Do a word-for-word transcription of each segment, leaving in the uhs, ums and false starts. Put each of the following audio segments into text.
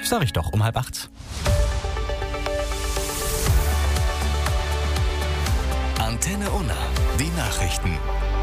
Sag ich doch, um halb acht. Antenne Unna, die Nachrichten.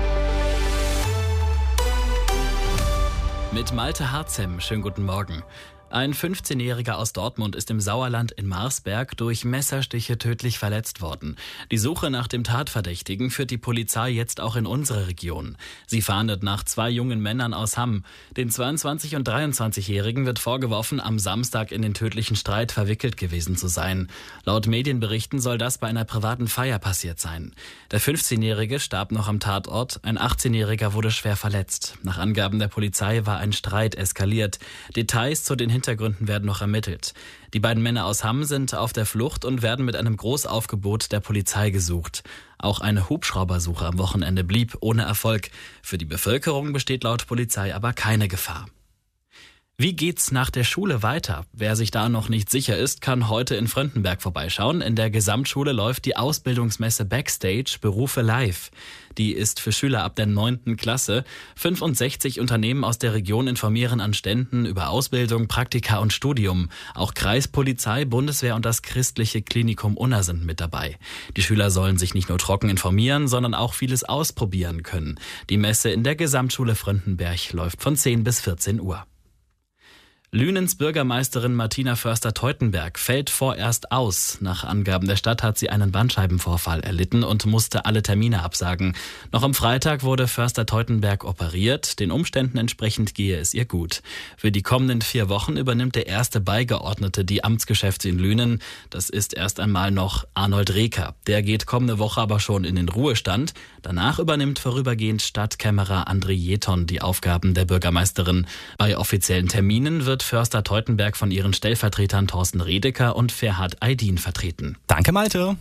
Mit Malte Harzem, schönen guten Morgen. Ein fünfzehnjähriger aus Dortmund ist im Sauerland in Marsberg durch Messerstiche tödlich verletzt worden. Die Suche nach dem Tatverdächtigen führt die Polizei jetzt auch in unsere Region. Sie fahndet nach zwei jungen Männern aus Hamm. Den zweiundzwanzig- und dreiundzwanzigjährigen wird vorgeworfen, am Samstag in den tödlichen Streit verwickelt gewesen zu sein. Laut Medienberichten soll das bei einer privaten Feier passiert sein. Der fünfzehnjährige starb noch am Tatort, ein achtzehnjähriger wurde schwer verletzt. Nach Angaben der Polizei war ein Streit eskaliert. Details zu den Hintergründen werden noch ermittelt. Die beiden Männer aus Hamm sind auf der Flucht und werden mit einem Großaufgebot der Polizei gesucht. Auch eine Hubschraubersuche am Wochenende blieb ohne Erfolg. Für die Bevölkerung besteht laut Polizei aber keine Gefahr. Wie geht's nach der Schule weiter? Wer sich da noch nicht sicher ist, kann heute in Fröndenberg vorbeischauen. In der Gesamtschule läuft die Ausbildungsmesse Backstage Berufe live. Die ist für Schüler ab der neunten Klasse. fünfundsechzig Unternehmen aus der Region informieren an Ständen über Ausbildung, Praktika und Studium. Auch Kreispolizei, Bundeswehr und das christliche Klinikum Unna sind mit dabei. Die Schüler sollen sich nicht nur trocken informieren, sondern auch vieles ausprobieren können. Die Messe in der Gesamtschule Fröndenberg läuft von zehn bis vierzehn Uhr. Lünens Bürgermeisterin Martina Förster-Teutenberg fällt vorerst aus. Nach Angaben der Stadt hat sie einen Bandscheibenvorfall erlitten und musste alle Termine absagen. Noch am Freitag wurde Förster-Teutenberg operiert. Den Umständen entsprechend gehe es ihr gut. Für die kommenden vier Wochen übernimmt der erste Beigeordnete die Amtsgeschäfte in Lünen. Das ist erst einmal noch Arnold Reker. Der geht kommende Woche aber schon in den Ruhestand. Danach übernimmt vorübergehend Stadtkämmerer André Jeton die Aufgaben der Bürgermeisterin. Bei offiziellen Terminen wird Förster-Teutenberg von ihren Stellvertretern Thorsten Redeker und Ferhat Aydin vertreten. Danke, Malte.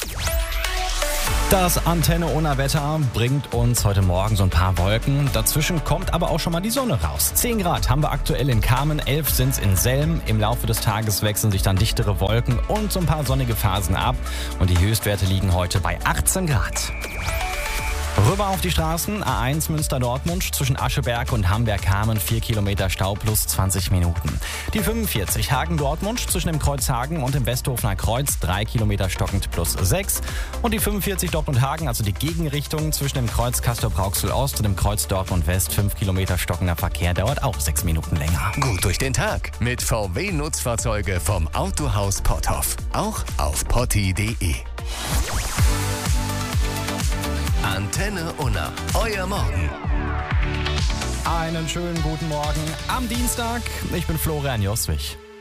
Das Antenne Unna Wetter bringt uns heute Morgen so ein paar Wolken. Dazwischen kommt aber auch schon mal die Sonne raus. zehn Grad haben wir aktuell in Kamen, elf sind's in Selm. Im Laufe des Tages wechseln sich dann dichtere Wolken und so ein paar sonnige Phasen ab. Und die Höchstwerte liegen heute bei achtzehn Grad. Rüber auf die Straßen, A eins Münster-Dortmund zwischen Ascheberg und Hamberg-Kamen, vier Kilometer Stau plus zwanzig Minuten. Die fünfundvierzig Hagen-Dortmund zwischen dem Kreuz Hagen und dem Westhofener Kreuz, drei Kilometer stockend plus sechs. Und die fünfundvierzig Dortmund-Hagen, also die Gegenrichtung zwischen dem Kreuz Castor-Brauxel-Ost und dem Kreuz Dortmund-West, fünf Kilometer stockender Verkehr, dauert auch sechs Minuten länger. Gut durch den Tag mit V W-Nutzfahrzeuge vom Autohaus Potthoff. Auch auf potti punkt de. Antenne Unna, euer Morgen. Einen schönen guten Morgen am Dienstag. Ich bin Florian Joswig.